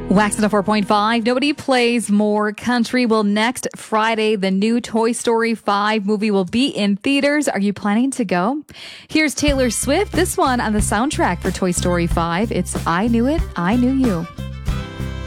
Wax 4.5. Nobody plays more country. Well, next Friday, the new Toy Story 5 movie will be in theaters. Are you planning to go? Here's Taylor Swift. This one on the soundtrack for Toy Story 5. It's I Knew It, I Knew You.